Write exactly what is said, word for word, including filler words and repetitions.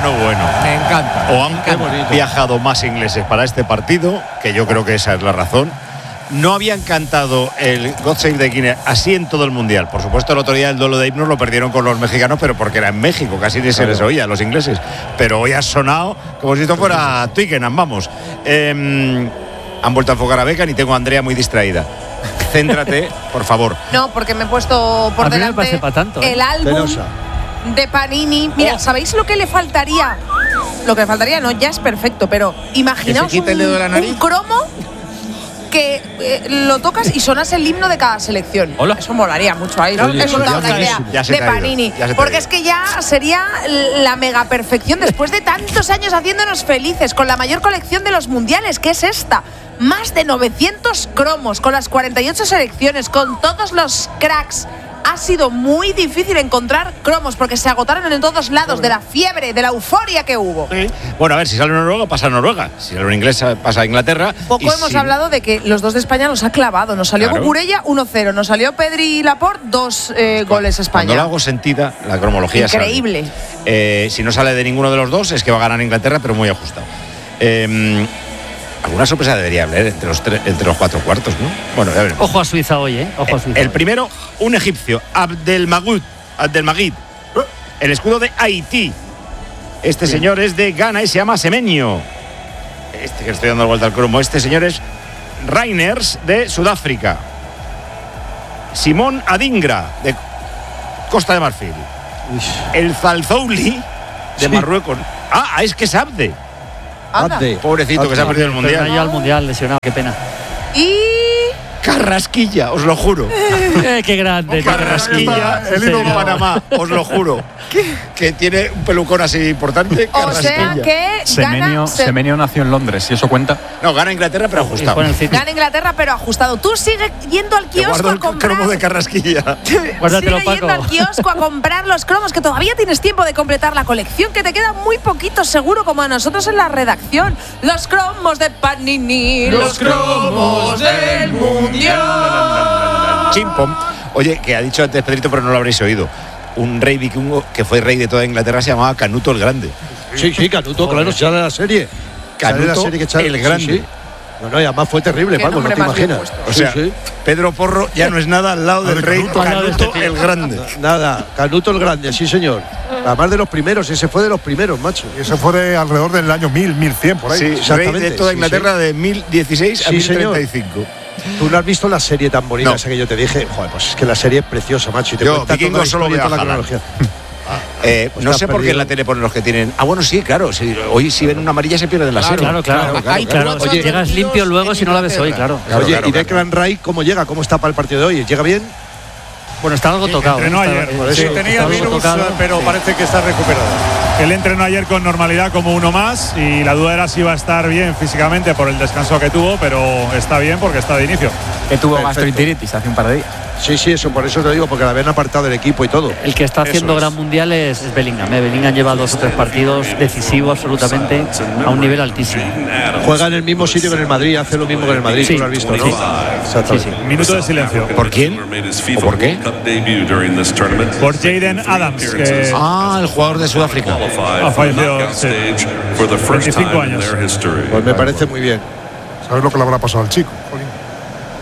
bueno, bueno. Me encanta. O han viajado más ingleses para este partido, que yo creo que esa es la razón. No habían cantado el God Save the King así en todo el Mundial. Por supuesto, el otro día el duelo de himnos lo perdieron con los mexicanos, pero porque era en México, casi ni se les oía a los ingleses. Pero hoy ha sonado como si esto fuera Twickenham, vamos. Eh, han vuelto a enfocar a Beckham y tengo a Andrea muy distraída. Céntrate, por favor. No, porque me he puesto por a mí delante me parece para tanto, ¿eh? el álbum Penosa. de Panini. Mira, Oh. ¿sabéis lo que le faltaría? Lo que le faltaría, no, ya es perfecto, pero imaginaos ¿Que se quite un, el dedo de la nariz? un cromo que eh, lo tocas y sonase el himno de cada selección. Hola. Eso molaría mucho ahí, ¿no? Oye, He soltado ya la me- idea ya se de te ha ido, Panini. ya se te ha Porque ido. es que ya sería la mega perfección después de tantos años haciéndonos felices con la mayor colección de los mundiales, que es esta. Más de novecientos cromos, con las cuarenta y ocho selecciones, con todos los cracks. Ha sido muy difícil encontrar cromos porque se agotaron en todos lados de la fiebre, de la euforia que hubo. Bueno, a ver, si sale Noruega, pasa a Noruega. Si sale un inglés, pasa a Inglaterra. Poco Y hemos si- hablado de que los dos de España los ha clavado. Nos salió Claro. Cucurella uno cero, nos salió Pedri Laporte dos eh, goles a Cuando España. lo hago sentida, la cromología sale. Increíble. Eh, si no sale de ninguno de los dos, es que va a ganar Inglaterra, pero muy ajustado. Eh, alguna sorpresa debería haber entre los, tre- entre los cuatro cuartos, ¿no? Bueno, ya veremos. Ojo a Suiza hoy, ¿eh? Ojo a Suiza. El hoy. primero, un egipcio, Abdelmagud, Abdelmagid, el escudo de Haití. Este Bien. señor es de Ghana y se llama Semenyo. Este que le estoy dando la vuelta al cromo. Este señor es Reiners de Sudáfrica. Simón Adingra de Costa de Marfil. El Zalzouli de Sí. Marruecos. Ah, es que es Abde. Anda. Abde. Pobrecito que se ha perdido el Pero no ha mundial. llegado al mundial lesionado, qué pena. Y Carrasquilla, os lo juro. Eh, qué grande. qué Carrasquilla, grande. el hilo en Sí, no. Panamá, os lo juro. Que tiene un pelucón así importante. o sea Carrasquilla. que Semenyo, gana, se- Semenyo nació en Londres, ¿y eso cuenta? No, gana Inglaterra, pero Y ajustado. juega en el City. gana Inglaterra, pero ajustado. Tú sigues yendo al Te kiosco guardo a el comprar. cromo de Carrasquilla. Guárdatelo, Sigue yendo Paco. al kiosco a comprar los cromos, que todavía tienes tiempo de completar la colección, que te quedan muy poquitos seguro, como a nosotros en la redacción. Los cromos de Panini, los cromos del Mundial. Chimpom. Oye, que ha dicho antes Pedrito, pero no lo habréis oído. Un rey vikingo que fue rey de toda Inglaterra se llamaba Canuto el Grande. Sí, sí, Canuto, claro, sale la serie. Sale la Canuto serie que sale- el sí, Grande. sí. No, no, y además fue terrible, Qué Paco, no nombre te más bien imaginas. puesto. O Sí, sea, sí. Pedro Porro ya no es nada al lado del rey Canuto, al lado de Canuto este tío. el Grande. Nada, Canuto el Grande, sí, señor. Además de los primeros, ese fue de los primeros, macho. Eso fue de alrededor del año mil, mil cien, por ahí. Sí, rey exactamente, de toda sí, Inglaterra de mil dieciséis a Sí, mil señor. treinta y cinco. Tú no has visto la serie tan bonita No. esa que yo te dije. Joder, pues es que la serie es preciosa, macho. Y te Yo, cuenta Vikingos, toda la solo historia y veo toda la a Haaland. cronología. Eh, Pues no te has sé por qué en perdido. la tele ponen los que tienen. Ah, bueno, sí, claro. Sí, hoy si ven una amarilla se pierden la serie. Claro, claro. Hay claro. cuatro Oye, llegas partidos limpio luego en si no la ves hoy, Inglaterra. claro. Claro, Oye, claro, ¿y claro. Declan Rice cómo llega? ¿Cómo está para el partido de hoy? ¿Llega bien? Bueno, está algo tocado. Entrenó ¿eh? ayer. Está- por eh, eso. Sí, está tenía algo virus, tocado. pero parece que está recuperado. Él entrenó ayer con normalidad como uno más y la duda era si iba a estar bien físicamente por el descanso que tuvo, pero está bien porque está de inicio. Que tuvo Perfecto. gastroenteritis hace un par de días. Sí, sí, eso, por eso te digo, porque la habían apartado del equipo y todo. El que está haciendo Eso es. gran mundial es, es Bellingham. ¿eh? Bellingham lleva dos o tres partidos decisivos absolutamente a un nivel altísimo. Juega en el mismo sitio que en el Madrid, hace lo mismo que en el Madrid, Sí. tú lo has visto, ¿no? Sí. Exactamente. Sí, sí. Minuto de silencio. ¿Por quién? ¿O por qué? Por Jaden Adams, que Ah, el jugador de Sudáfrica. ha fallecido. Sí. veinticinco años. Pues me parece muy bien. ¿Sabes lo que le habrá pasado al chico? Coño,